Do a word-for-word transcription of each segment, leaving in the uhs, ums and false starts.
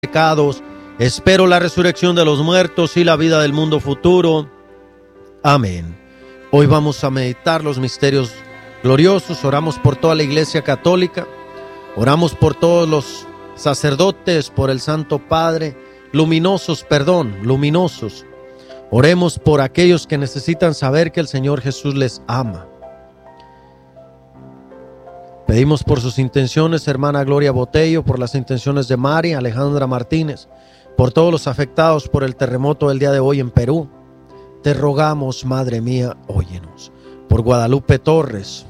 pecados, espero la resurrección de los muertos y la vida del mundo futuro. Amén. Hoy vamos a meditar los misterios gloriosos. Oramos por toda la Iglesia Católica, oramos por todos los sacerdotes, por el Santo Padre, luminosos, perdón, luminosos. Oremos por aquellos que necesitan saber que el Señor Jesús les ama. Pedimos por sus intenciones, hermana Gloria Botello, por las intenciones de Mari, Alejandra Martínez, por todos los afectados por el terremoto del día de hoy en Perú. Te rogamos, Madre mía, óyenos. Por Guadalupe Torres,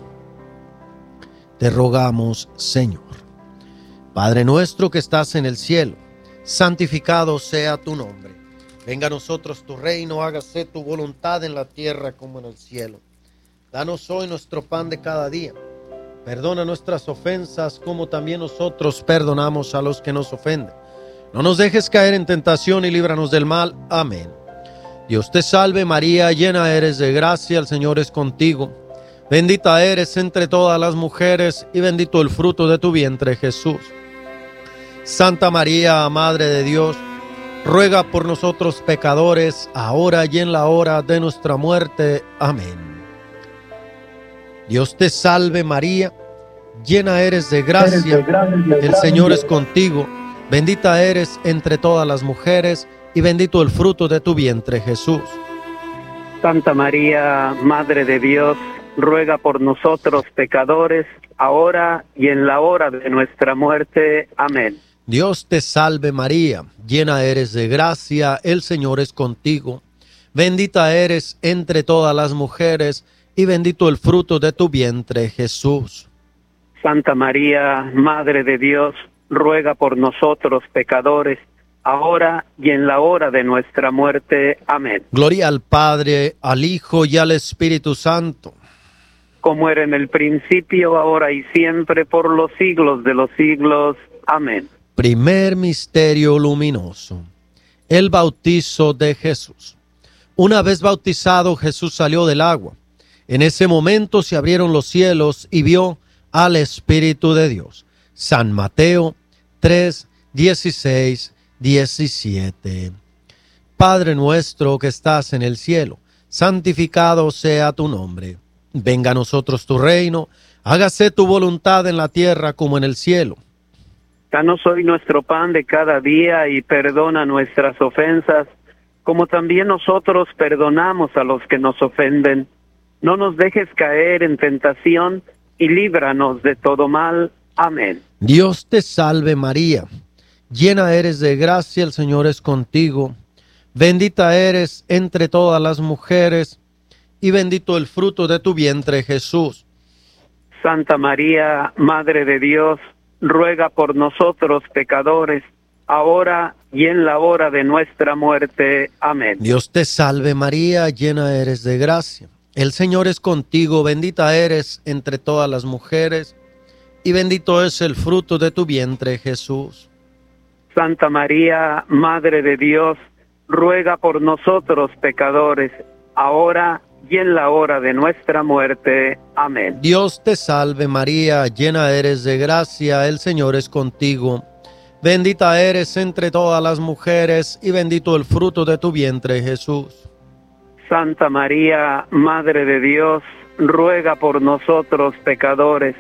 te rogamos, Señor. Padre nuestro que estás en el cielo, santificado sea tu nombre. Venga a nosotros tu reino, hágase tu voluntad en la tierra como en el cielo. Danos hoy nuestro pan de cada día. Perdona nuestras ofensas como también nosotros perdonamos a los que nos ofenden. No nos dejes caer en tentación y líbranos del mal. Amén. Dios te salve María, llena eres de gracia, el Señor es contigo. Bendita eres entre todas las mujeres y bendito el fruto de tu vientre, Jesús. Santa María, Madre de Dios, ruega por nosotros pecadores, ahora y en la hora de nuestra muerte. Amén. Dios te salve María, llena eres de gracia, el Señor es contigo, bendita eres entre todas las mujeres y bendito el fruto de tu vientre, Jesús. Santa María, Madre de Dios, ruega por nosotros pecadores, ahora y en la hora de nuestra muerte. Amén. Dios te salve María, llena eres de gracia, el Señor es contigo, bendita eres entre todas las mujeres y bendito el fruto de tu vientre, Jesús. Santa María, Madre de Dios, ruega por nosotros pecadores, ahora y en la hora de nuestra muerte. Amén. Gloria al Padre, al Hijo y al Espíritu Santo. Como era en el principio, ahora y siempre, por los siglos de los siglos. Amén. Primer misterio luminoso, el bautizo de Jesús. Una vez bautizado, Jesús salió del agua. En ese momento se abrieron los cielos y vio al Espíritu de Dios. San Mateo tres, dieciséis, diecisiete. Padre nuestro que estás en el cielo, santificado sea tu nombre. Venga a nosotros tu reino, hágase tu voluntad en la tierra como en el cielo. Danos hoy nuestro pan de cada día y perdona nuestras ofensas, como también nosotros perdonamos a los que nos ofenden. No nos dejes caer en tentación y líbranos de todo mal. Amén. Dios te salve María, llena eres de gracia, el Señor es contigo. Bendita eres entre todas las mujeres y bendito el fruto de tu vientre, Jesús. Santa María, Madre de Dios, ruega por nosotros pecadores, ahora y en la hora de nuestra muerte. Amén. Dios te salve María, llena eres de gracia. El Señor es contigo, bendita eres entre todas las mujeres, y bendito es el fruto de tu vientre, Jesús. Santa María, Madre de Dios, ruega por nosotros pecadores, ahora y en la hora de nuestra muerte. Amén. Dios te salve María, llena eres de gracia, el Señor es contigo. Bendita eres entre todas las mujeres, y bendito el fruto de tu vientre, Jesús. Santa María, Madre de Dios, ruega por nosotros pecadores,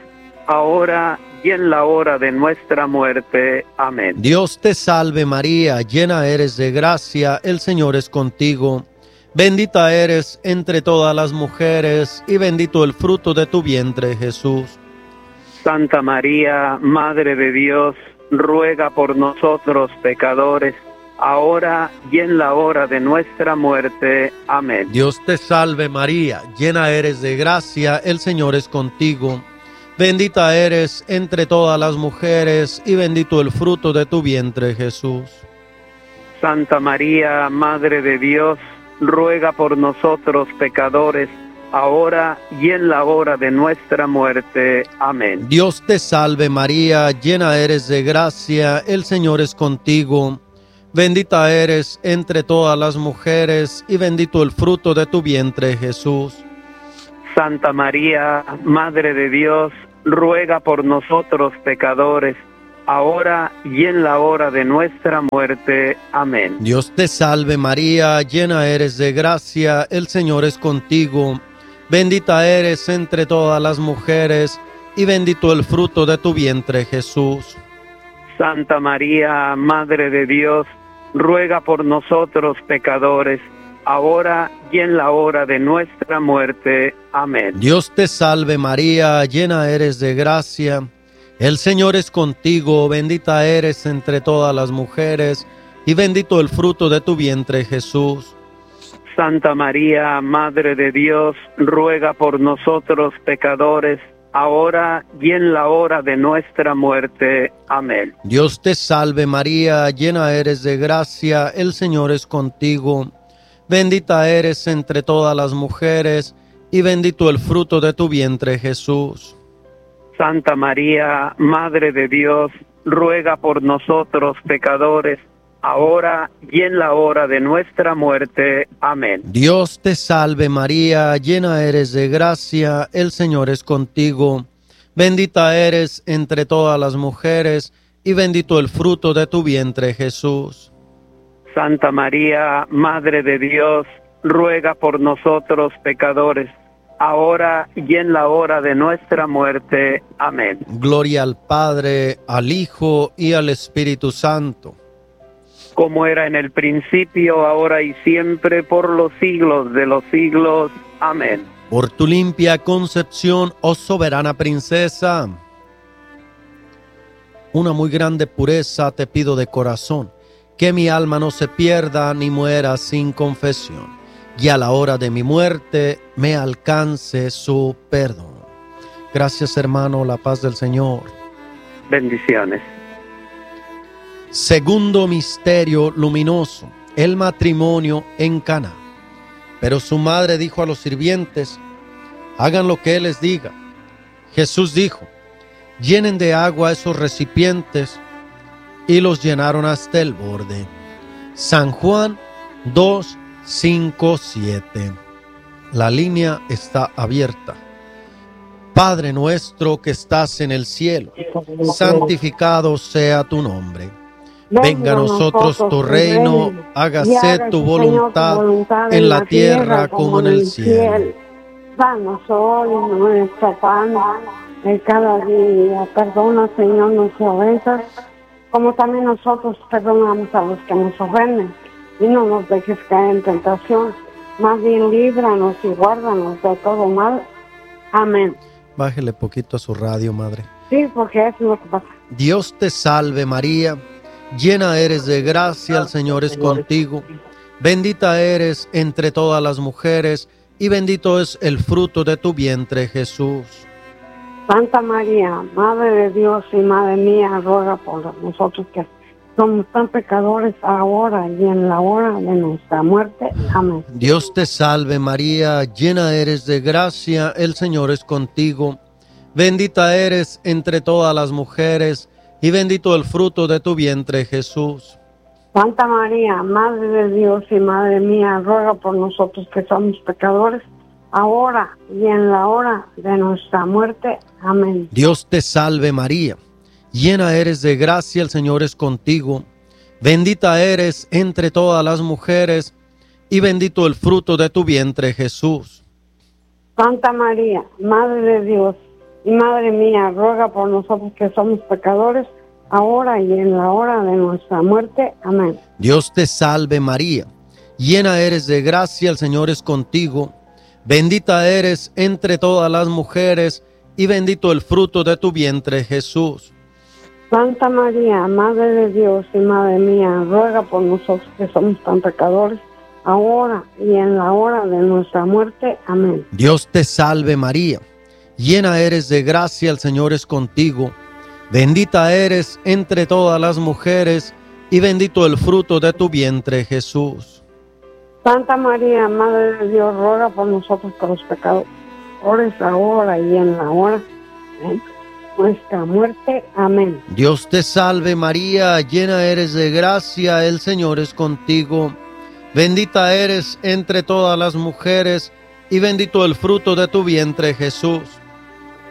ahora y en la hora de nuestra muerte. Amén. Dios te salve María, llena eres de gracia, el Señor es contigo. Bendita eres entre todas las mujeres, y bendito el fruto de tu vientre, Jesús. Santa María, Madre de Dios, ruega por nosotros pecadores, ahora y en la hora de nuestra muerte. Amén. Dios te salve María, llena eres de gracia, el Señor es contigo. Bendita eres entre todas las mujeres, y bendito el fruto de tu vientre, Jesús. Santa María, Madre de Dios, ruega por nosotros pecadores, ahora y en la hora de nuestra muerte. Amén. Dios te salve María, llena eres de gracia, el Señor es contigo. Bendita eres entre todas las mujeres, y bendito el fruto de tu vientre, Jesús. Santa María, Madre de Dios, ruega por nosotros pecadores, ahora y en la hora de nuestra muerte. Amén. Dios te salve María, llena eres de gracia, el Señor es contigo. Bendita eres entre todas las mujeres, y bendito el fruto de tu vientre, Jesús. Santa María, Madre de Dios, ruega por nosotros pecadores, ahora y en la hora de nuestra muerte. Amén. Dios te salve María, llena eres de gracia, el Señor es contigo, bendita eres entre todas las mujeres, y bendito el fruto de tu vientre, Jesús. Santa María, Madre de Dios, ruega por nosotros pecadores, ahora y en la hora de nuestra muerte. Amén. Dios te salve María, llena eres de gracia, el Señor es contigo. Bendita eres entre todas las mujeres, y bendito el fruto de tu vientre, Jesús. Santa María, Madre de Dios, ruega por nosotros pecadores, ahora y en la hora de nuestra muerte. Amén. Dios te salve María, llena eres de gracia, el Señor es contigo. Bendita eres entre todas las mujeres, y bendito el fruto de tu vientre, Jesús. Santa María, Madre de Dios, ruega por nosotros pecadores, ahora y en la hora de nuestra muerte. Amén. Gloria al Padre, al Hijo y al Espíritu Santo. Como era en el principio, ahora y siempre, por los siglos de los siglos. Amén. Por tu limpia concepción, oh soberana princesa, una muy grande pureza te pido de corazón, que mi alma no se pierda ni muera sin confesión, y a la hora de mi muerte me alcance su perdón. Gracias, hermano, la paz del Señor. Bendiciones. Segundo misterio luminoso, el matrimonio en Caná. Pero su madre dijo a los sirvientes: hagan lo que él les diga. Jesús dijo: llenen de agua esos recipientes, y los llenaron hasta el borde. San Juan dos, cinco, siete. La línea está abierta. Padre nuestro que estás en el cielo, santificado sea tu nombre. Venga a nosotros tu reino, hágase tu voluntad en la tierra como en el cielo. Danos hoy nuestro pan de cada día. Perdona, Señor, nuestras ofensas, como también nosotros perdonamos a los que nos ofenden. Y no nos dejes caer en tentación, más bien líbranos y guárdanos de todo mal. Amén. Bájele poquito a su radio, madre. Sí, porque eso es lo que pasa. Dios te salve María, llena eres de gracia, el Señor es contigo. Bendita eres entre todas las mujeres, y bendito es el fruto de tu vientre, Jesús. Santa María, Madre de Dios y Madre mía, ruega por nosotros que somos tan pecadores, ahora y en la hora de nuestra muerte. Amén. Dios te salve María, llena eres de gracia, el Señor es contigo. Bendita eres entre todas las mujeres, y bendito el fruto de tu vientre, Jesús. Santa María, Madre de Dios y Madre mía, ruega por nosotros que somos pecadores, ahora y en la hora de nuestra muerte. Amén. Dios te salve María, llena eres de gracia, el Señor es contigo. Bendita eres entre todas las mujeres, y bendito el fruto de tu vientre, Jesús. Santa María, Madre de Dios y Madre mía, ruega por nosotros que somos pecadores, ahora y en la hora de nuestra muerte. Amén. Dios te salve María, llena eres de gracia, el Señor es contigo. Bendita eres entre todas las mujeres, y bendito el fruto de tu vientre, Jesús. Santa María, Madre de Dios y Madre mía, ruega por nosotros que somos tan pecadores, ahora y en la hora de nuestra muerte. Amén. Dios te salve María, llena eres de gracia, el Señor es contigo. Bendita eres entre todas las mujeres, y bendito el fruto de tu vientre, Jesús. Santa María, Madre de Dios, ruega por nosotros por los pecadores, ahora y en la hora de nuestra muerte. Amén. Dios te salve María, llena eres de gracia, el Señor es contigo. Bendita eres entre todas las mujeres, y bendito el fruto de tu vientre, Jesús.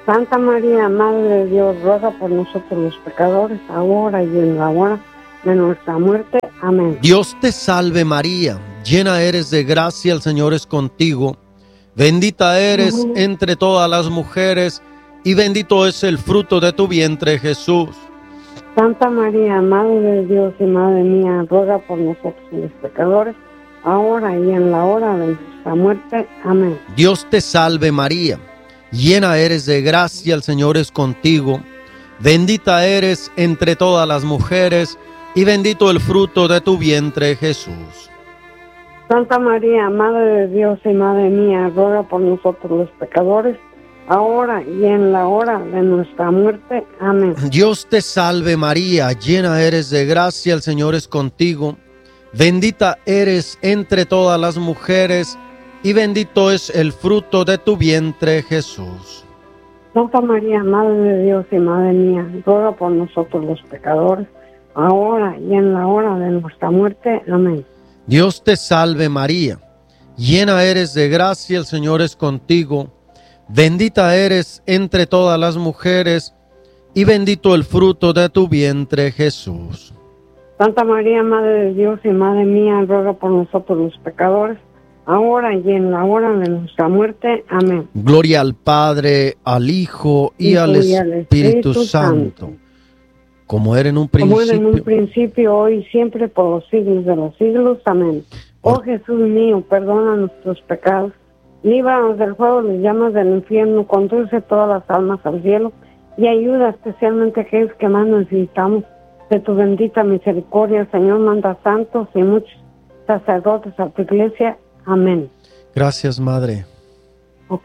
Santa María, Madre de Dios, ruega por nosotros los pecadores, ahora y en la hora de nuestra muerte. Amén. Dios te salve María, llena eres de gracia, el Señor es contigo. Bendita eres uh-huh. entre todas las mujeres, y bendito es el fruto de tu vientre, Jesús. Santa María, Madre de Dios y Madre mía, ruega por nosotros los pecadores, ahora y en la hora de nuestra muerte. Amén. Dios te salve María, llena eres de gracia, el Señor es contigo. Bendita eres entre todas las mujeres, y bendito el fruto de tu vientre, Jesús. Santa María, Madre de Dios y Madre mía, ruega por nosotros los pecadores, ahora y en la hora de nuestra muerte. Amén. Dios te salve María, llena eres de gracia, el Señor es contigo. Bendita eres entre todas las mujeres, y bendito es el fruto de tu vientre, Jesús. Santa María, Madre de Dios y Madre mía, ruega por nosotros los pecadores, ahora y en la hora de nuestra muerte. Amén. Dios te salve María, llena eres de gracia, el Señor es contigo. Bendita eres entre todas las mujeres, y bendito el fruto de tu vientre, Jesús. Santa María, Madre de Dios y Madre mía, ruega por nosotros los pecadores, ahora y en la hora de nuestra muerte. Amén. Gloria al Padre, al Hijo y, y al Espíritu, Espíritu Santo, Santo, como era en un principio, como era en un principio, hoy y siempre, por los siglos de los siglos. Amén. Oh, oh Jesús mío, perdona nuestros pecados, líbranos del fuego, las llamas del infierno, conduce todas las almas al cielo y ayuda especialmente a aquellos que más necesitamos de tu bendita misericordia. Señor, manda santos y muchos sacerdotes a tu iglesia. Amén. Gracias, Madre. Ok.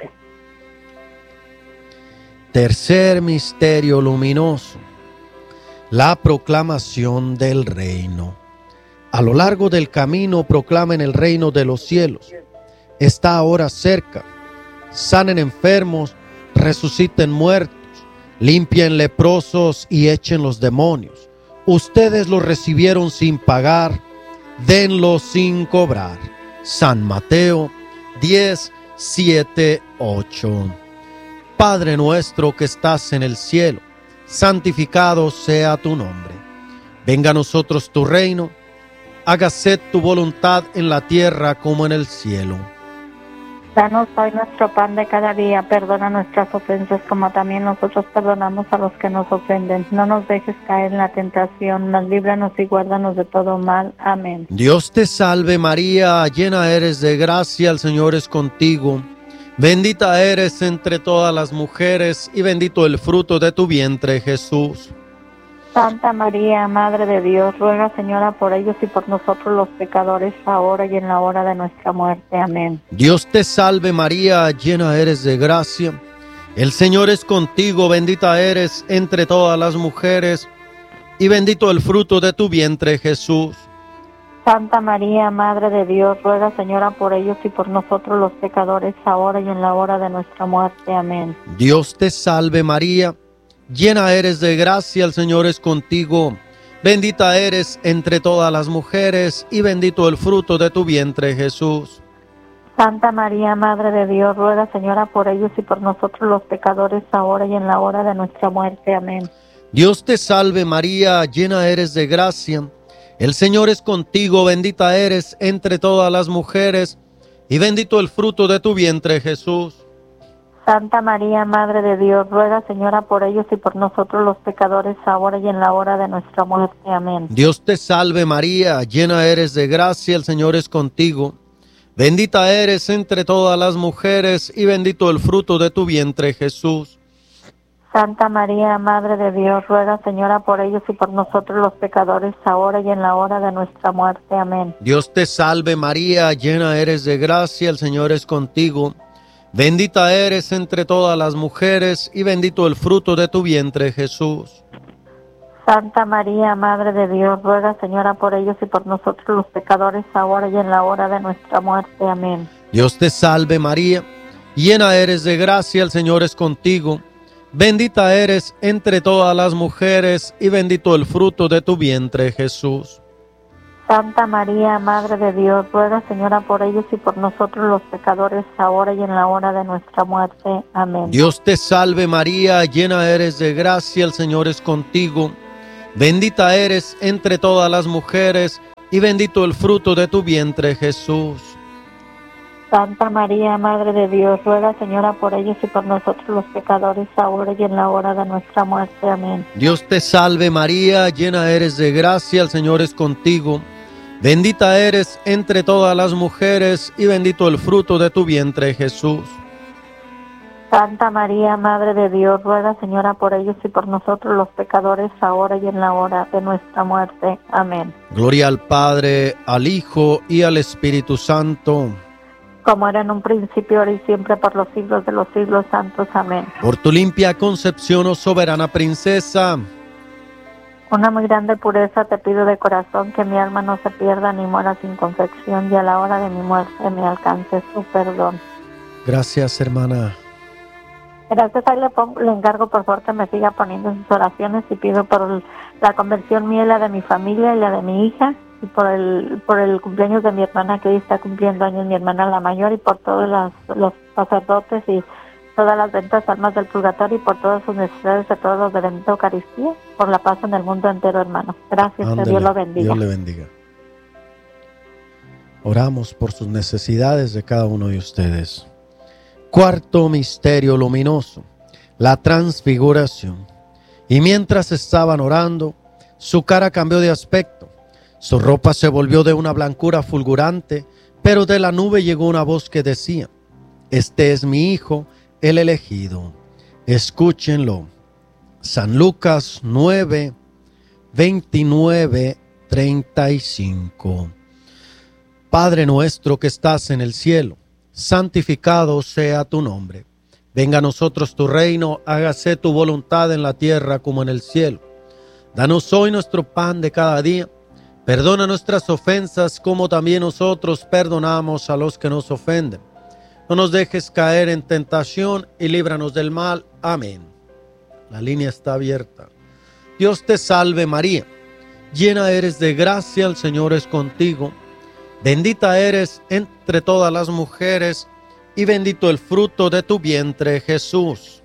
Tercer misterio luminoso: la proclamación del reino. A lo largo del camino proclamen el reino de los cielos. Está ahora cerca. Sanen enfermos, resuciten muertos, limpien leprosos y echen los demonios. Ustedes los recibieron sin pagar, denlos sin cobrar. San Mateo diez, siete, ocho. Padre nuestro que estás en el cielo, santificado sea tu nombre. Venga a nosotros tu reino, hágase tu voluntad en la tierra como en el cielo. Danos hoy nuestro pan de cada día, perdona nuestras ofensas como también nosotros perdonamos a los que nos ofenden. No nos dejes caer en la tentación, mas líbranos y guárdanos de todo mal. Amén. Dios te salve María, llena eres de gracia, el Señor es contigo. Bendita eres entre todas las mujeres y bendito el fruto de tu vientre, Jesús. Santa María, Madre de Dios, ruega, Señora, por ellos y por nosotros los pecadores, ahora y en la hora de nuestra muerte. Amén. Dios te salve María, llena eres de gracia, el Señor es contigo, bendita eres entre todas las mujeres, y bendito el fruto de tu vientre, Jesús. Santa María, Madre de Dios, ruega, Señora, por ellos y por nosotros los pecadores, ahora y en la hora de nuestra muerte. Amén. Dios te salve María, llena eres de gracia, el Señor es contigo. Bendita eres entre todas las mujeres, y bendito el fruto de tu vientre, Jesús. Santa María, Madre de Dios, ruega, Señora, por ellos y por nosotros los pecadores, ahora y en la hora de nuestra muerte. Amén. Dios te salve María, llena eres de gracia, el Señor es contigo, bendita eres entre todas las mujeres, y bendito el fruto de tu vientre, Jesús. Santa María, Madre de Dios, ruega, Señora, por ellos y por nosotros los pecadores, ahora y en la hora de nuestra muerte. Amén. Dios te salve María, llena eres de gracia, el Señor es contigo. Bendita eres entre todas las mujeres, y bendito el fruto de tu vientre, Jesús. Santa María, Madre de Dios, ruega, Señora, por ellos y por nosotros los pecadores, ahora y en la hora de nuestra muerte. Amén. Dios te salve María, llena eres de gracia, el Señor es contigo. Bendita eres entre todas las mujeres, y bendito el fruto de tu vientre, Jesús. Santa María, Madre de Dios, ruega, Señora, por ellos y por nosotros los pecadores, ahora y en la hora de nuestra muerte. Amén. Dios te salve María, llena eres de gracia, el Señor es contigo. Bendita eres entre todas las mujeres, y bendito el fruto de tu vientre, Jesús. Santa María, Madre de Dios, ruega, Señora, por ellos y por nosotros los pecadores, ahora y en la hora de nuestra muerte. Amén. Dios te salve María, llena eres de gracia, el Señor es contigo. Bendita eres entre todas las mujeres, y bendito el fruto de tu vientre, Jesús. Santa María, Madre de Dios, ruega, Señora, por ellos y por nosotros los pecadores, ahora y en la hora de nuestra muerte. Amén. Dios te salve María, llena eres de gracia, el Señor es contigo. Bendita eres entre todas las mujeres, y bendito el fruto de tu vientre, Jesús. Santa María, Madre de Dios, ruega, Señora, por ellos y por nosotros los pecadores, ahora y en la hora de nuestra muerte. Amén. Gloria al Padre, al Hijo y al Espíritu Santo. Como era en un principio, ahora y siempre, por los siglos de los siglos santos. Amén. Por tu limpia concepción, oh soberana princesa, una muy grande pureza te pido de corazón, que mi alma no se pierda ni muera sin confección, y a la hora de mi muerte me alcance su perdón. Gracias, hermana. Gracias, ahí le, pongo, le encargo por favor que me siga poniendo sus oraciones, y pido por la conversión mía y la de mi familia y la de mi hija, y por el por el cumpleaños de mi hermana, que hoy está cumpliendo años, mi hermana la mayor, y por todos las, los sacerdotes y todas las benditas almas del purgatorio, y por todas sus necesidades de todos los de bendita Eucaristía, por la paz en el mundo entero, hermano. Gracias, Ándele, que Dios lo bendiga. Dios le bendiga. Oramos por sus necesidades de cada uno de ustedes. Cuarto misterio luminoso, la transfiguración. Y mientras estaban orando, su cara cambió de aspecto. Su ropa se volvió de una blancura fulgurante, pero de la nube llegó una voz que decía: este es mi Hijo, el elegido. Escúchenlo. San Lucas nueve, veintinueve, treinta y cinco. Padre nuestro que estás en el cielo, santificado sea tu nombre. Venga a nosotros tu reino, hágase tu voluntad en la tierra como en el cielo. Danos hoy nuestro pan de cada día. Perdona nuestras ofensas como también nosotros perdonamos a los que nos ofenden. No nos dejes caer en tentación y líbranos del mal. Amén. La línea está abierta. Dios te salve María, llena eres de gracia, el Señor es contigo. Bendita eres entre todas las mujeres, y bendito el fruto de tu vientre, Jesús.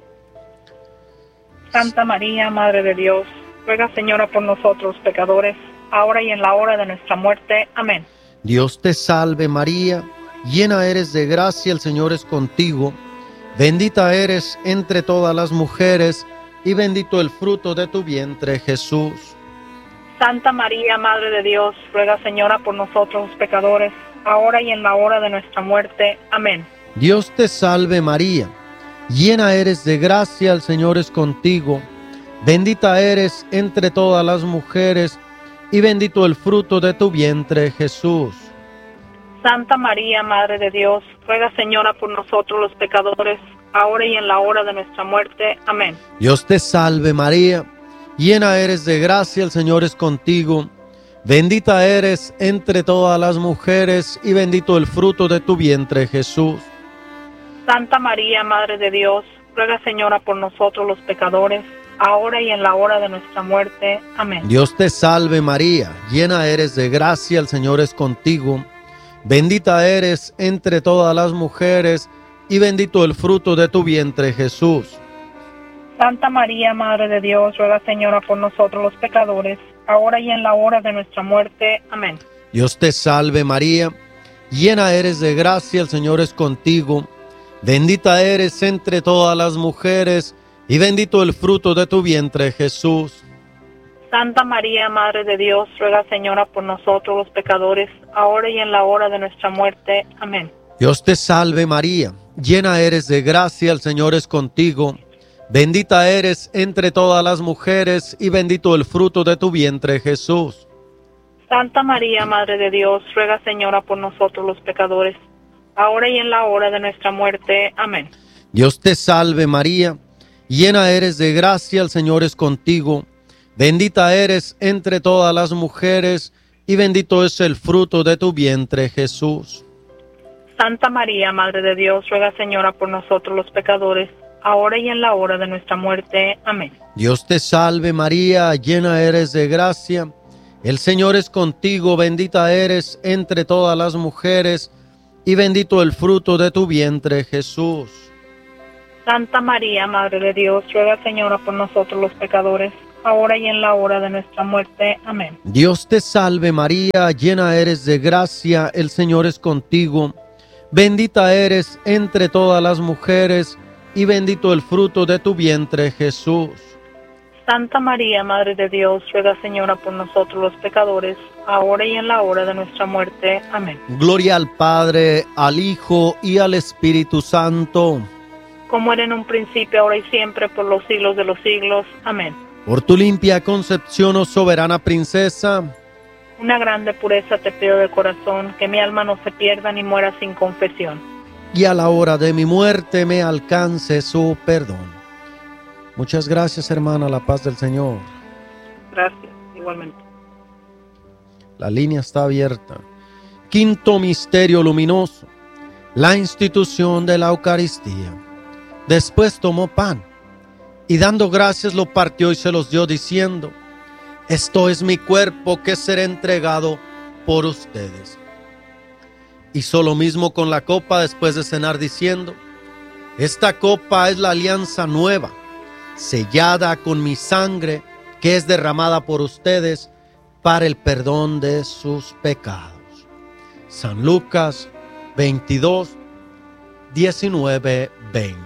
Santa María, Madre de Dios, ruega, Señora, por nosotros pecadores, ahora y en la hora de nuestra muerte. Amén. Dios te salve María, llena eres de gracia, el Señor es contigo. Bendita eres entre todas las mujeres, y bendito el fruto de tu vientre, Jesús. Santa María, Madre de Dios, ruega, Señora, por nosotros los pecadores, ahora y en la hora de nuestra muerte. Amén. Dios te salve María, llena eres de gracia, el Señor es contigo. Bendita eres entre todas las mujeres, y bendito el fruto de tu vientre, Jesús. Santa María, Madre de Dios, ruega, Señora, por nosotros los pecadores, ahora y en la hora de nuestra muerte. Amén. Dios te salve María, llena eres de gracia, el Señor es contigo. Bendita eres entre todas las mujeres, y bendito el fruto de tu vientre, Jesús. Santa María, Madre de Dios, ruega, Señora, por nosotros los pecadores, ahora y en la hora de nuestra muerte. Amén. Dios te salve María, llena eres de gracia, el Señor es contigo. Bendita eres entre todas las mujeres, y bendito el fruto de tu vientre, Jesús. Santa María, Madre de Dios, ruega, Señora, por nosotros los pecadores, ahora y en la hora de nuestra muerte. Amén. Dios te salve María, llena eres de gracia, el Señor es contigo. Bendita eres entre todas las mujeres, y bendito el fruto de tu vientre, Jesús. Santa María, Madre de Dios, ruega, Señora, por nosotros los pecadores, ahora y en la hora de nuestra muerte. Amén. Dios te salve María, llena eres de gracia, el Señor es contigo. Bendita eres entre todas las mujeres, y bendito el fruto de tu vientre, Jesús. Santa María, Madre de Dios, ruega, Señora, por nosotros los pecadores, ahora y en la hora de nuestra muerte. Amén. Dios te salve María, llena eres de gracia, el Señor es contigo. Bendita eres entre todas las mujeres, y bendito es el fruto de tu vientre, Jesús. Santa María, Madre de Dios, ruega, Señora, por nosotros los pecadores, ahora y en la hora de nuestra muerte. Amén. Dios te salve María, llena eres de gracia, El Señor es contigo, bendita eres entre todas las mujeres, y bendito el fruto de tu vientre, Jesús. Santa María, Madre de Dios, ruega, Señora, por nosotros los pecadores, ahora y en la hora de nuestra muerte. Amén. Dios te salve María, llena eres de gracia, el Señor es contigo. Bendita eres entre todas las mujeres, y bendito el fruto de tu vientre, Jesús. Santa María, Madre de Dios, ruega, Señora, por nosotros los pecadores, ahora y en la hora de nuestra muerte. Amén. Gloria al Padre, al Hijo y al Espíritu Santo. Como era en un principio, ahora y siempre, por los siglos de los siglos. Amén. Por tu limpia concepción, oh soberana princesa, una grande pureza te pido de corazón, que mi alma no se pierda ni muera sin confesión. Y a la hora de mi muerte me alcance su perdón. Muchas gracias, hermana, la paz del Señor. Gracias, igualmente. La línea está abierta. Quinto misterio luminoso, la institución de la Eucaristía. Después tomó pan, y dando gracias lo partió y se los dio diciendo: esto es mi cuerpo que será entregado por ustedes. Hizo lo mismo con la copa después de cenar diciendo: esta copa es la alianza nueva, sellada con mi sangre, que es derramada por ustedes para el perdón de sus pecados. San Lucas veintidós, diecinueve, veinte.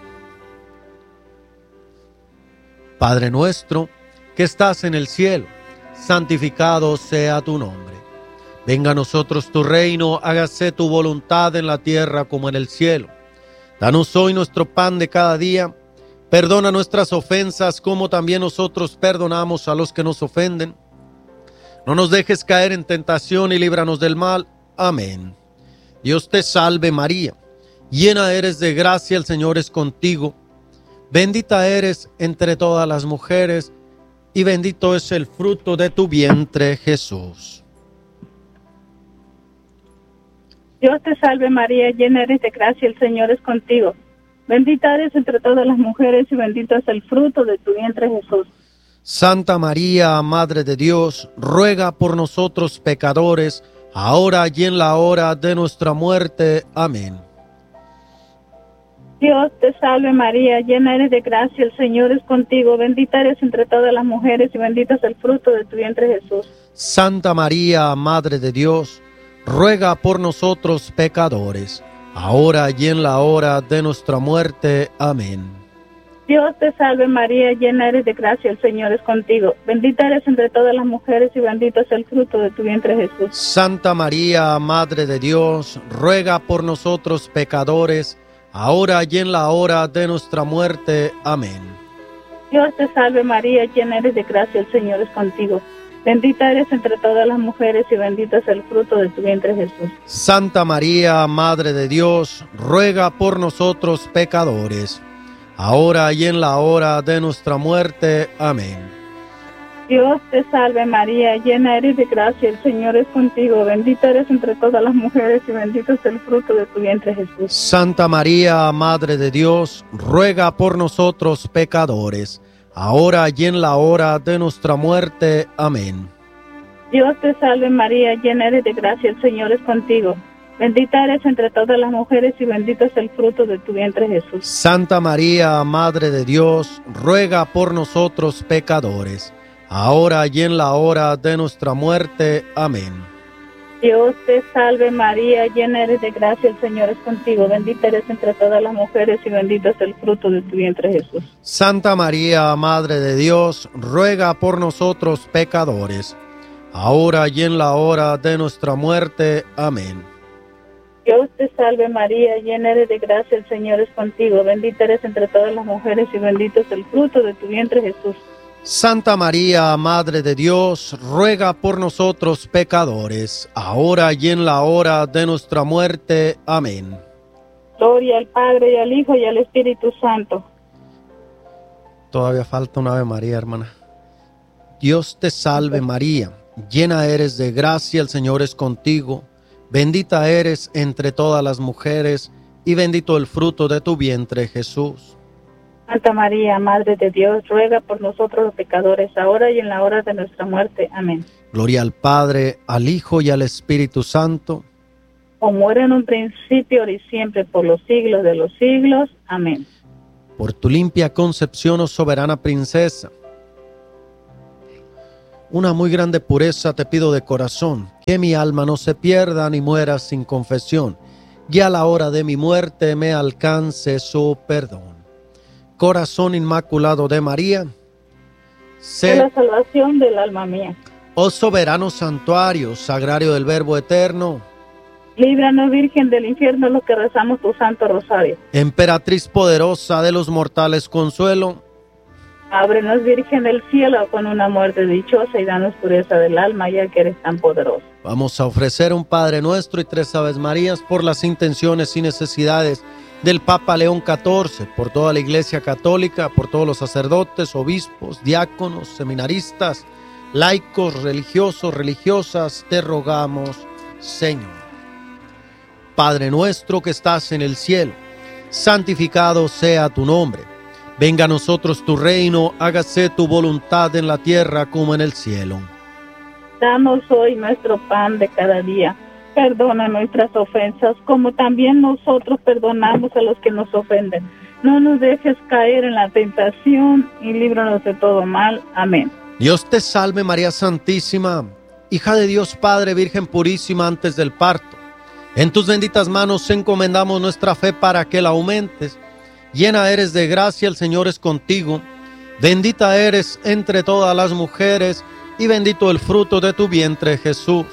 Padre nuestro, que estás en el cielo, santificado sea tu nombre. Venga a nosotros tu reino, hágase tu voluntad en la tierra como en el cielo. Danos hoy nuestro pan de cada día. Perdona nuestras ofensas como también nosotros perdonamos a los que nos ofenden. No nos dejes caer en tentación y líbranos del mal. Amén. Dios te salve María, llena eres de gracia, el Señor es contigo. Bendita eres entre todas las mujeres, y bendito es el fruto de tu vientre, Jesús. Dios te salve María, llena eres de gracia, el Señor es contigo. Bendita eres entre todas las mujeres, y bendito es el fruto de tu vientre, Jesús. Santa María, Madre de Dios, ruega por nosotros pecadores, ahora y en la hora de nuestra muerte. Amén. Dios te salve María, llena eres de gracia, el Señor es contigo. Bendita eres entre todas las mujeres, y bendito es el fruto de tu vientre, Jesús. Santa María, Madre de Dios, ruega por nosotros pecadores, ahora y en la hora de nuestra muerte. Amén. Dios te salve María, llena eres de gracia, el Señor es contigo. Bendita eres entre todas las mujeres, y bendito es el fruto de tu vientre, Jesús. Santa María, Madre de Dios, ruega por nosotros pecadores, ahora y en la hora de nuestra muerte. Amén. Dios te salve María, llena eres de gracia, el Señor es contigo. Bendita eres entre todas las mujeres, y bendito es el fruto de tu vientre, Jesús. Santa María, Madre de Dios, ruega por nosotros pecadores, ahora y en la hora de nuestra muerte. Amén. Dios te salve María, llena eres de gracia, el Señor es contigo. Bendita eres entre todas las mujeres, y bendito es el fruto de tu vientre, Jesús. Santa María, Madre de Dios, ruega por nosotros pecadores, ahora y en la hora de nuestra muerte. Amén. Dios te salve María, llena eres de gracia, el Señor es contigo. Bendita eres entre todas las mujeres, y bendito es el fruto de tu vientre, Jesús. Santa María, Madre de Dios, ruega por nosotros pecadores, ahora y en la hora de nuestra muerte. Amén. Dios te salve María, llena eres de gracia, el Señor es contigo. Bendita eres entre todas las mujeres, y bendito es el fruto de tu vientre, Jesús. Santa María, Madre de Dios, ruega por nosotros pecadores, ahora y en la hora de nuestra muerte. Amén. Dios te salve María, llena eres de gracia, el Señor es contigo. Bendita eres entre todas las mujeres, y bendito es el fruto de tu vientre, Jesús. Santa María, Madre de Dios, ruega por nosotros pecadores, ahora y en la hora de nuestra muerte. Amén. Gloria al Padre, y al Hijo, y al Espíritu Santo. Todavía falta una Ave María, hermana. Dios te salve María, llena eres de gracia, el Señor es contigo. Bendita eres entre todas las mujeres, y bendito el fruto de tu vientre, Jesús. Santa María, Madre de Dios, ruega por nosotros los pecadores, ahora y en la hora de nuestra muerte. Amén. Gloria al Padre, al Hijo y al Espíritu Santo. Como era en un principio, ahora y siempre, por los siglos de los siglos. Amén. Por tu limpia concepción, oh soberana princesa, una muy grande pureza te pido de corazón, que mi alma no se pierda ni muera sin confesión, y a la hora de mi muerte me alcance su perdón. Corazón inmaculado de María, sé De la salvación del alma mía. oh soberano santuario, sagrario del Verbo eterno, Líbranos, Virgen del infierno, los que rezamos tu santo rosario. emperatriz poderosa de los mortales consuelo, Ábrenos, Virgen del cielo, con una muerte dichosa y danos pureza del alma, ya que eres tan poderoso. vamos a ofrecer un Padre Nuestro y tres Aves Marías por las intenciones y necesidades del Papa León catorce, por toda la Iglesia Católica, por todos los sacerdotes, obispos, diáconos, seminaristas, laicos, religiosos, religiosas, te rogamos, Señor. Padre nuestro que estás en el cielo, santificado sea tu nombre. Venga a nosotros tu reino, hágase tu voluntad en la tierra como en el cielo. Danos hoy nuestro pan de cada día. Perdona nuestras ofensas, como también nosotros perdonamos a los que nos ofenden. No nos dejes caer en la tentación y líbranos de todo mal. Amén. Dios te salve María Santísima, hija de Dios Padre, Virgen purísima antes del parto. En tus benditas manos encomendamos nuestra fe para que la aumentes. Llena eres de gracia, el Señor es contigo. Bendita eres entre todas las mujeres y bendito el fruto de tu vientre, Jesús.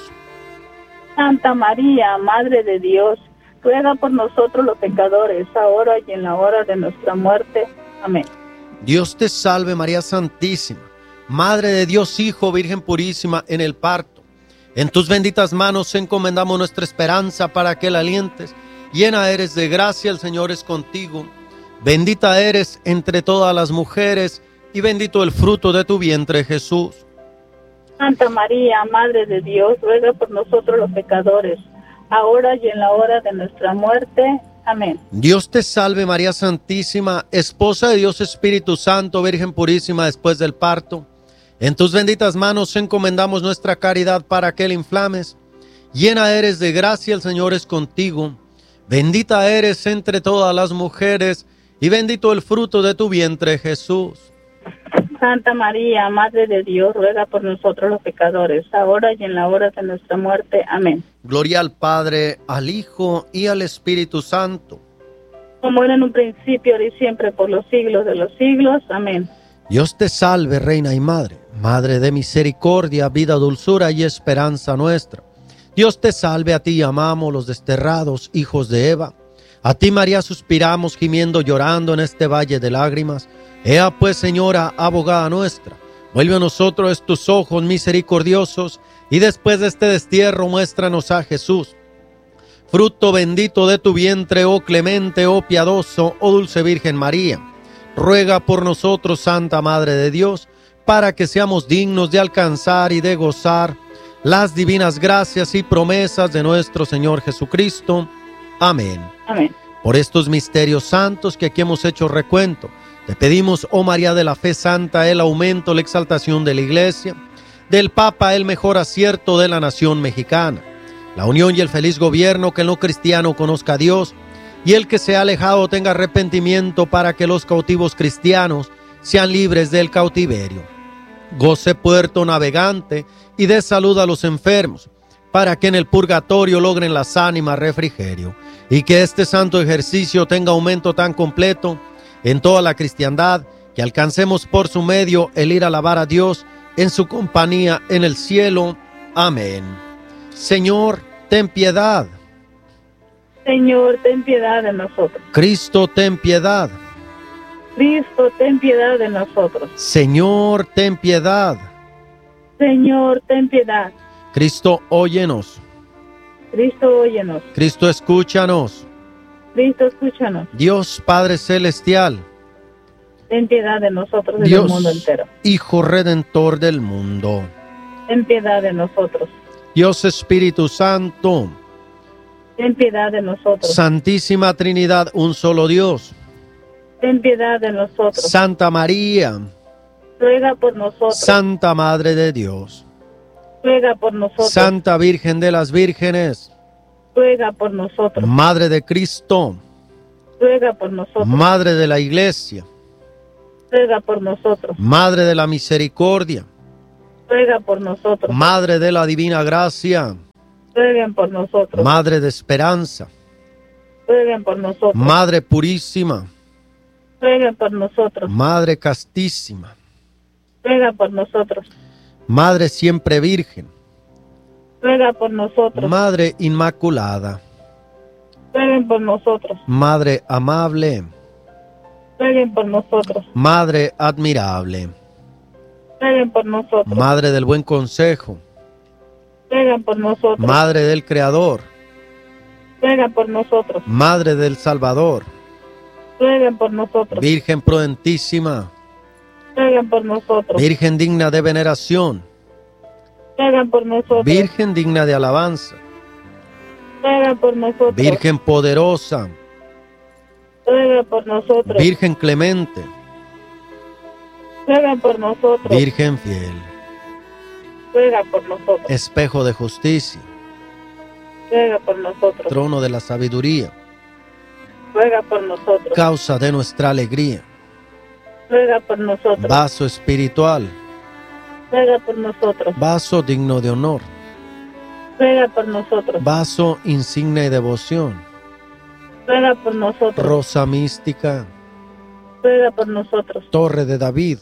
Santa María, Madre de Dios, ruega por nosotros los pecadores, ahora y en la hora de nuestra muerte. Amén. Dios te salve María Santísima, Madre de Dios Hijo, Virgen purísima en el parto. En tus benditas manos encomendamos nuestra esperanza para que la alientes. Llena eres de gracia, el Señor es contigo. Bendita eres entre todas las mujeres y bendito el fruto de tu vientre, Jesús. Santa María, Madre de Dios, ruega por nosotros los pecadores, ahora y en la hora de nuestra muerte. Amén. Dios te salve María Santísima, Esposa de Dios Espíritu Santo, Virgen purísima después del parto. En tus benditas manos encomendamos nuestra caridad para que la inflames. Llena eres de gracia, el Señor es contigo. Bendita eres entre todas las mujeres y bendito el fruto de tu vientre, Jesús. Santa María, Madre de Dios, ruega por nosotros los pecadores, ahora y en la hora de nuestra muerte. Amén. Gloria al Padre, al Hijo y al Espíritu Santo. Como era en un principio, ahora y siempre, por los siglos de los siglos. Amén. Dios te salve, Reina y Madre, Madre de misericordia, vida, dulzura y esperanza nuestra. Dios te salve, a ti amamos los desterrados hijos de Eva. A ti, María, suspiramos, gimiendo, llorando en este valle de lágrimas. Ea pues, Señora, abogada nuestra, vuelve a nosotros tus ojos misericordiosos, y después de este destierro muéstranos a Jesús, fruto bendito de tu vientre, oh clemente, oh piadoso, oh dulce Virgen María. Ruega por nosotros, Santa Madre de Dios, para que seamos dignos de alcanzar y de gozar las divinas gracias y promesas de nuestro Señor Jesucristo. Amén. Amén. Por estos misterios santos que aquí hemos hecho recuento, te pedimos, oh María de la Fe Santa, el aumento, la exaltación de la Iglesia, del Papa el mejor acierto de la nación mexicana, la unión y el feliz gobierno, que el no cristiano conozca a Dios, y el que se ha alejado tenga arrepentimiento, para que los cautivos cristianos sean libres del cautiverio. Goce puerto navegante y dé salud a los enfermos, para que en el purgatorio logren las ánimas refrigerio, y que este santo ejercicio tenga aumento tan completo en toda la cristiandad, que alcancemos por su medio el ir a alabar a Dios en su compañía en el cielo. Amén. Señor, ten piedad. Señor, ten piedad de nosotros. Cristo, ten piedad. Cristo, ten piedad de nosotros. Señor, ten piedad. Señor, ten piedad. Cristo, óyenos. Cristo, óyenos. Cristo, escúchanos. Cristo, escúchanos. Dios Padre Celestial, ten piedad de nosotros y Dios, del mundo entero. Hijo Redentor del mundo, ten piedad de nosotros. Dios Espíritu Santo, ten piedad de nosotros. Santísima Trinidad, un solo Dios, ten piedad de nosotros. Santa María, ruega por nosotros. Santa Madre de Dios, ruega por nosotros. Santa Virgen de las Vírgenes, ruega por nosotros. Madre de Cristo, ruega por nosotros. Madre de la Iglesia, ruega por nosotros. Madre de la Misericordia, ruega por nosotros. Madre de la Divina Gracia, rueguen por nosotros. Madre de Esperanza, rueguen por nosotros. Madre Purísima, rueguen por nosotros. Madre Castísima, ruega por nosotros. Madre Siempre Virgen, ruega por nosotros. Madre Inmaculada, rueguen por nosotros. Madre Amable, rueguen por nosotros. Madre Admirable, rueguen por nosotros. Madre del Buen Consejo, rueguen por nosotros. Madre del Creador, rueguen por nosotros. Madre del Salvador, rueguen por nosotros. Virgen prudentísima, rueguen por nosotros. Virgen digna de veneración, rueguen por nosotros. Virgen digna de alabanza, rueguen por nosotros. Virgen poderosa, rueguen por nosotros. Virgen clemente, rueguen por nosotros. Virgen fiel, ruega por nosotros. espejo de justicia, ruega por nosotros. trono de la sabiduría, ruega por nosotros. causa de nuestra alegría, ruega por nosotros. vaso espiritual, ruega por nosotros. vaso digno de honor, ruega por nosotros. vaso insignia de devoción, ruega por nosotros. rosa mística, ruega por nosotros. torre de David,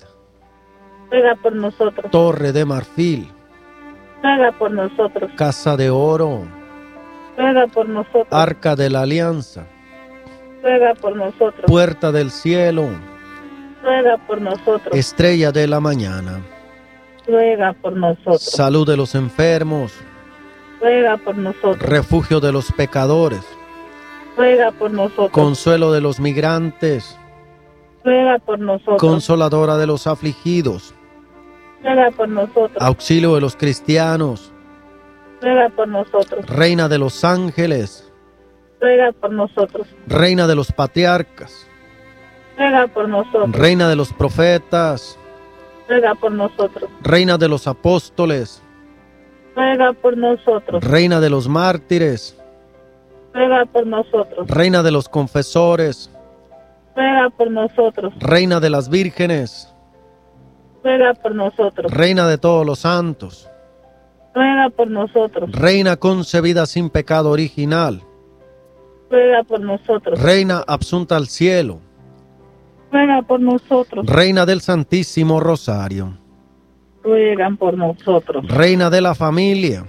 ruega por nosotros. torre de marfil, ruega por nosotros. casa de oro, ruega por nosotros. arca de la alianza, ruega por nosotros. puerta del cielo, ruega por nosotros. estrella de la mañana, ruega por nosotros. salud de los enfermos, ruega por nosotros. refugio de los pecadores, ruega por nosotros. consuelo de los migrantes, ruega por nosotros. consoladora de los afligidos, ruega por nosotros. auxilio de los cristianos, ruega por nosotros. reina de los ángeles, ruega por nosotros. reina de los patriarcas, ruega por nosotros. reina de los profetas, ruega por nosotros. reina de los apóstoles, ruega por nosotros. reina de los mártires, ruega por nosotros. reina de los confesores, ruega por nosotros. reina de las vírgenes, ruega por nosotros. reina de todos los santos, ruega por nosotros. reina concebida sin pecado original, ruega por nosotros. reina absunta al cielo, ruega por nosotros. reina del Santísimo Rosario, ruegan por nosotros. reina de la familia,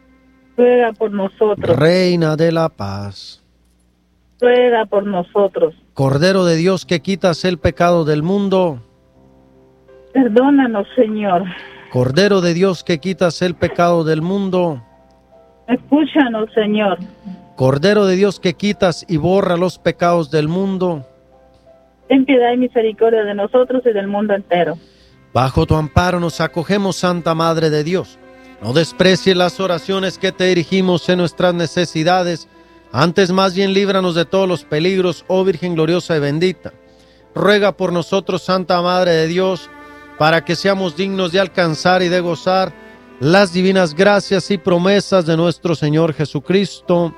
ruega por nosotros. reina de la paz, ruega por nosotros. Cordero de Dios que quitas el pecado del mundo, Perdónanos, Señor. Cordero de Dios que quitas el pecado del mundo, Escúchanos, Señor. Cordero de Dios que quitas y borra los pecados del mundo, Ten piedad y misericordia de nosotros y del mundo entero. bajo tu amparo nos acogemos, Santa Madre de Dios. No desprecies las oraciones que te dirigimos en nuestras necesidades, antes más bien líbranos de todos los peligros, oh Virgen gloriosa y bendita. Ruega por nosotros, Santa Madre de Dios, para que seamos dignos de alcanzar y de gozar las divinas gracias y promesas de nuestro Señor Jesucristo.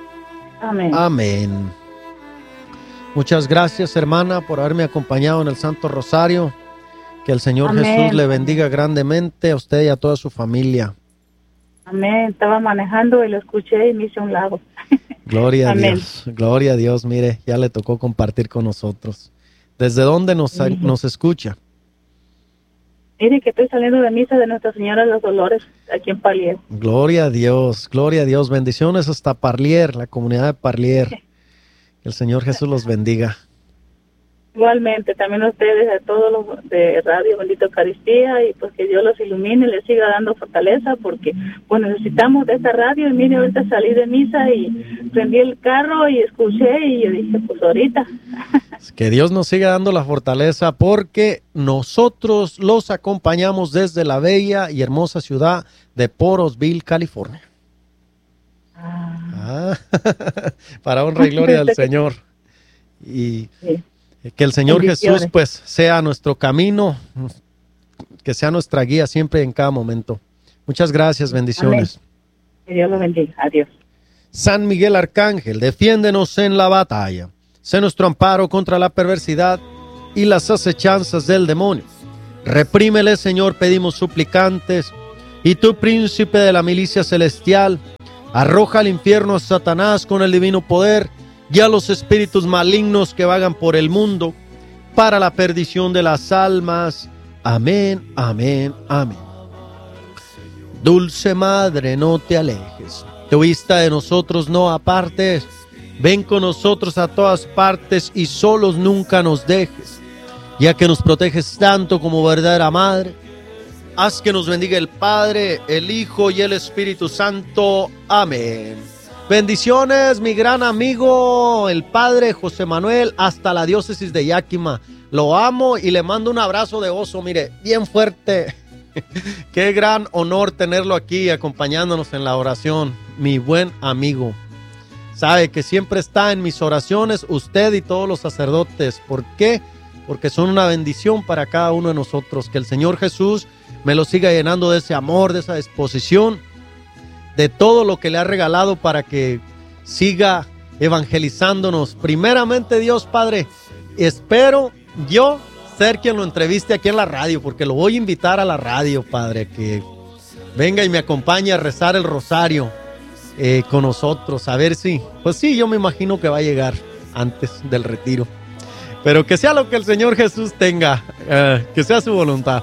Amén. Amén. Muchas gracias, hermana, por haberme acompañado en el Santo Rosario. Que el Señor Amén. Jesús le bendiga grandemente a usted y a toda su familia. Amén. Estaba manejando y lo escuché y me hice a un lado. Gloria a Amén. Dios, gloria a Dios. Mire, ya le tocó compartir con nosotros. ¿Desde dónde nos, Ujú. nos escucha? Mire que estoy saliendo de misa de Nuestra Señora de los Dolores aquí en Palier. Gloria a Dios, gloria a Dios. Bendiciones hasta Parlier, la comunidad de Parlier. Que el Señor Jesús los bendiga. Igualmente, también a ustedes, a todos los de Radio Bendito Eucaristía, y pues que Dios los ilumine y les siga dando fortaleza, porque pues necesitamos de esta radio. Y mire, ahorita salí de misa y prendí el carro y escuché y yo dije, pues ahorita. Que Dios nos siga dando la fortaleza, porque nosotros los acompañamos desde la bella y hermosa ciudad de Porosville, California. Ah, para honra y gloria del Señor. Y Sí. que el Señor Bendiciones. Jesús pues sea nuestro camino, que sea nuestra guía siempre y en cada momento. Muchas gracias, bendiciones. Amén. Que Dios lo bendiga. Adiós. San Miguel Arcángel, defiéndenos en la batalla. Sé nuestro amparo contra la perversidad y las acechanzas del demonio. Reprímele, Señor, pedimos suplicantes. Y tú, príncipe de la milicia celestial, arroja al infierno a Satanás con el divino poder y a los espíritus malignos que vagan por el mundo para la perdición de las almas. Amén, amén, amén. Dulce Madre, no te alejes. Tu vista de nosotros no apartes. Ven con nosotros a todas partes y solos nunca nos dejes. Ya que nos proteges tanto como verdadera Madre, haz que nos bendiga el Padre, el Hijo y el Espíritu Santo. Amén. Bendiciones, mi gran amigo, el Padre José Manuel, hasta la diócesis de Yakima. Lo amo y le mando un abrazo de oso, mire, bien fuerte. Qué gran honor tenerlo aquí acompañándonos en la oración, mi buen amigo. Sabe que siempre está en mis oraciones, usted y todos los sacerdotes. ¿Por qué? Porque son una bendición para cada uno de nosotros. Que el Señor Jesús me lo siga llenando de ese amor, de esa disposición, de todo lo que le ha regalado para que siga evangelizándonos. Primeramente, Dios Padre, espero yo ser quien lo entreviste aquí en la radio, porque lo voy a invitar a la radio, Padre, que venga y me acompañe a rezar el rosario eh, con nosotros, a ver si, pues sí, yo me imagino que va a llegar antes del retiro, pero que sea lo que el Señor Jesús tenga, eh, que sea su voluntad.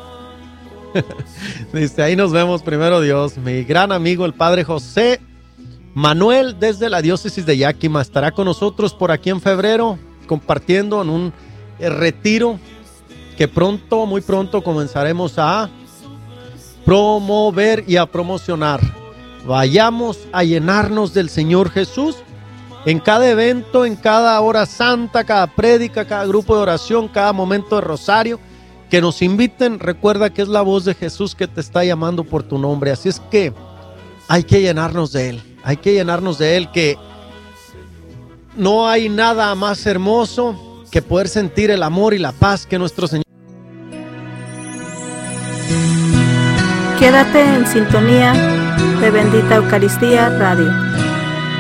Dice, ahí nos vemos, primero Dios. Mi gran amigo el Padre José Manuel desde la diócesis de Yakima estará con nosotros por aquí en febrero, compartiendo en un eh, retiro que pronto, muy pronto comenzaremos a promover y a promocionar. Vayamos a llenarnos del Señor Jesús en cada evento, en cada hora santa, cada prédica, cada grupo de oración, cada momento de rosario. Que nos inviten, recuerda que es la voz de Jesús que te está llamando por tu nombre. Así es que hay que llenarnos de Él, hay que llenarnos de Él, que no hay nada más hermoso que poder sentir el amor y la paz que nuestro Señor. Quédate en sintonía de Bendita Eucaristía Radio.